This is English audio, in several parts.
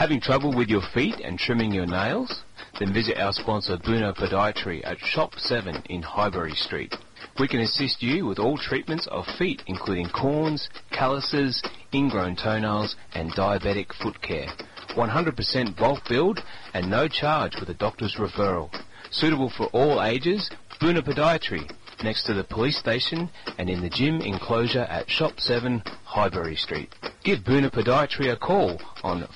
Having trouble with your feet and trimming your nails? Then visit our sponsor Buno Podiatry at Shop 7 in Highbury Street. We can assist you with all treatments of feet, including corns, calluses, ingrown toenails and diabetic foot care. 100% bulk build and no charge with a doctor's referral. Suitable for all ages, Buno Podiatry, next to the police station and in the gym enclosure at Shop 7, Highbury Street. Give Buno Podiatry a call on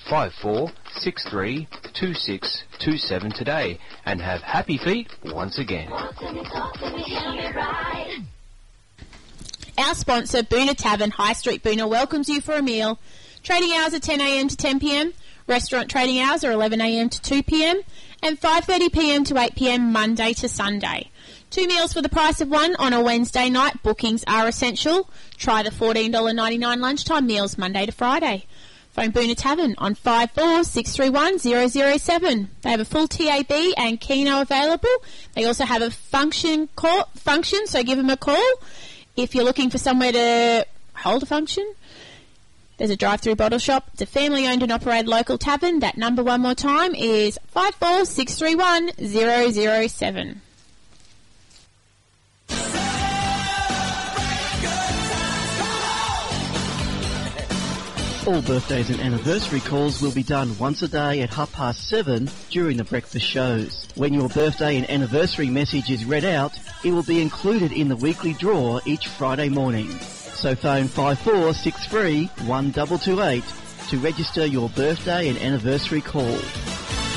54632627 today and have happy feet once again. Our sponsor, Boona Tavern, High Street, Boona, welcomes you for a meal. Trading hours are 10 a.m. to 10 p.m. Restaurant trading hours are 11 a.m. to 2 p.m. and 5:30 p.m. to 8 p.m. Monday to Sunday. 2 meals for the price of one on a Wednesday night. Bookings are essential. Try the $14.99 lunchtime meals Monday to Friday. Phone Boona Tavern on 54631007. They have a full TAB and Keno available. They also have a function, so give them a call. If you're looking for somewhere to hold a function, there's a drive-through bottle shop. It's a family-owned and operated local tavern. That number one more time is 54631007. All birthdays and anniversary calls will be done once a day at 7:30 during the breakfast shows. When your birthday and anniversary message is read out, it will be included in the weekly draw each Friday morning. So phone 5463 1228 to register your birthday and anniversary call.